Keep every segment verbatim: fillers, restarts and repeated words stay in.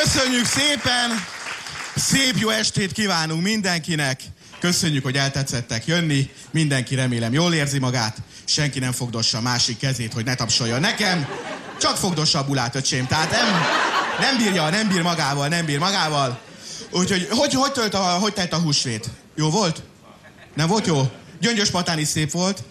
Köszönjük szépen! Szép jó estét kívánunk mindenkinek! Köszönjük, hogy eltetszettek jönni. Mindenki remélem jól érzi magát. Senki nem fogdossa a másik kezét, hogy ne tapsoljon nekem. Csak fogdossa a bulát, öcsém. Tehát nem, nem bírja, nem bír magával, nem bír magával. Úgyhogy hogy, hogy, tölt a, hogy telt a húsvét? Jó volt? Nem volt jó? Gyöngyös Patán is szép volt.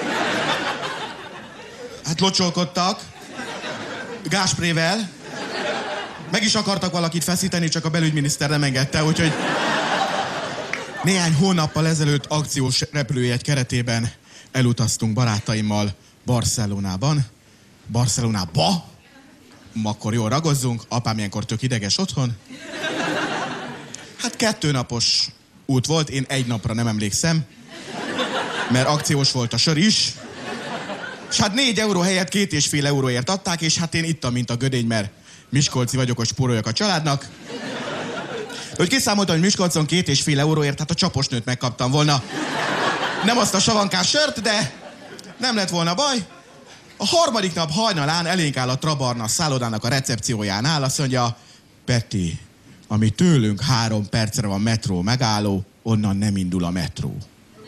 Hát locsolkodtak. Gásprével. Meg is akartak valakit feszíteni, csak a belügyminiszter nem engedte, úgyhogy... Néhány hónappal ezelőtt akciós repülőjegy keretében elutaztunk barátaimmal Barcelonában. Barcelonába? Akkor jól ragozzunk, apám ilyenkor tök ideges otthon. Hát kettő napos út volt, én egy napra nem emlékszem, mert akciós volt a sör is. És hát négy euró helyett két és fél euróért adták, és hát én ittam, mint a gödény, mert miskolci vagyok, hogy spóroljak a családnak. Hogy kiszámoltam, hogy Miskolcon két és fél euróért, hát a csaposnőt megkaptam volna. Nem azt a savankás sört, de nem lett volna baj. A harmadik nap hajnalán elénk áll a Trabarna szállodának a recepciójánál, azt mondja, Peti, ami tőlünk három percre van metró megálló, onnan nem indul a metró.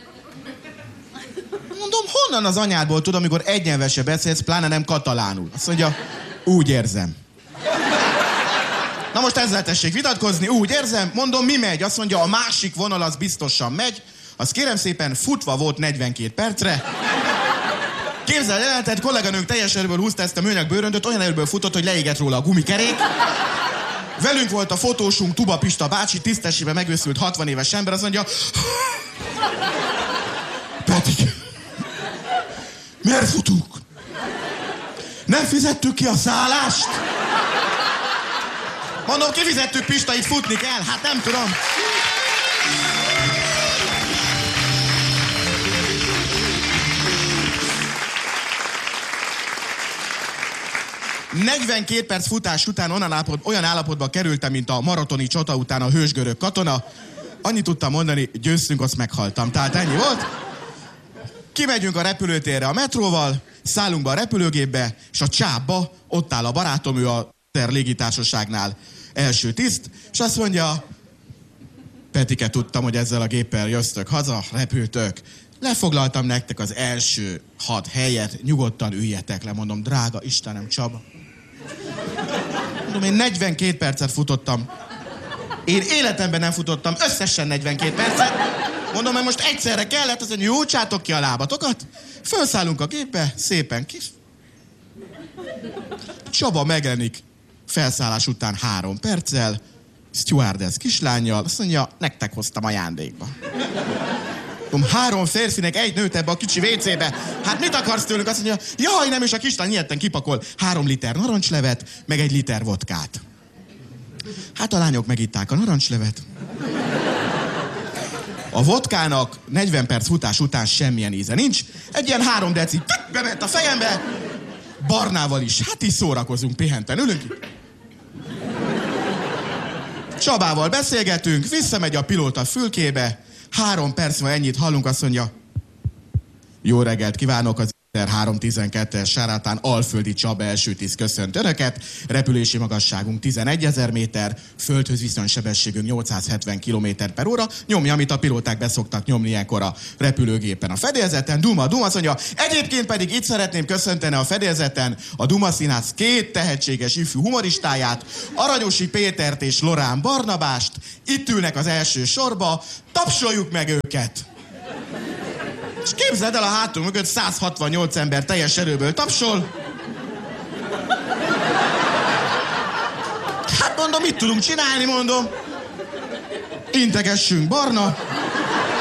Mondom, honnan az anyádból tudom, amikor egynyelvesen beszélsz, pláne nem katalánul. Azt mondja, úgy érzem. Na most ezzel tessék vitatkozni, úgy érzem, mondom, mi megy? Azt mondja, a másik vonal az biztosan megy, az kérem szépen futva volt negyvenkét percre. Képzeld el, tehát kolléganőnk teljes erőből húzta ezt a műanyag bőröndöt, olyan erőből futott, hogy leégett róla a gumikerék. Velünk volt a fotósunk Tuba Pista bácsi, tisztességben megőszült hatvan éves ember, azt mondja, Peti, miért futunk? Nem fizettük ki a szállást? Mondom, kifizettük, Pista, itt futni kell. Hát nem tudom. negyvenkét perc futás után olyan, állapot, olyan állapotba kerültem, mint a maratoni csata után a hősgörög katona. Annyit tudtam mondani, győztünk, azt meghaltam. Tehát ennyi volt. Kimegyünk a repülőtérre a metróval, szállunk be a repülőgépbe, és a csápba ott áll a barátom, ő a légitársaságnál első tiszt, és azt mondja, Petike, tudtam, hogy ezzel a géppel jöttök haza, repültök. Lefoglaltam nektek az első hat helyet, nyugodtan üljetek le, mondom, drága Istenem, Csaba. Mondom, én negyvenkét percet futottam. Én életemben nem futottam, összesen negyvenkét percet. Mondom, mert most egyszerre kellett, azt mondja, nyújtsátok ki a lábatokat, felszállunk a gépbe, szépen kis. Csaba megjelenik felszállás után három perccel, stewardess kislánnyal, azt mondja, nektek hoztam ajándékba. Mondom, három férfinek egy nőt ebbe a kicsi vécébe. Hát mit akarsz tőlünk? Azt mondja, jaj, nem, és a kislány ilyetten kipakol három liter narancslevet, meg egy liter vodkát. Hát a lányok megitták a narancslevet. A vodkának negyven perc futás után semmilyen íze nincs. Egy ilyen három deci bement a fejembe. Barnával is. Hát így szórakozunk, pihenten ülünk. Csabával beszélgetünk, visszamegy a pilóta fülkébe. Három perc van, ennyit hallunk, azt mondja, jó reggelt kívánok, az háromszáztizenkettes sárátán Alföldi Csaba első tiszt köszönt önöket. Repülési magasságunk tizenegyezer méter, földhöz viszonysebességünk nyolcszázhetven kilométer per óra. Nyomja, amit a pilóták beszoktak nyomni ilyenkor a repülőgépen a fedélzeten. Duma, Duma, azt mondja, egyébként pedig itt szeretném köszönteni a fedélzeten a Duma Színház két tehetséges ifjú humoristáját, Aranyosi Pétert és Lorán Barnabást. Itt ülnek az első sorba, tapsoljuk meg őket! És képzeld el, a hátunk mögött száz hatvannyolc ember teljes erőből tapsol. Hát mondom, mit tudunk csinálni, mondom. Integessünk, Barna.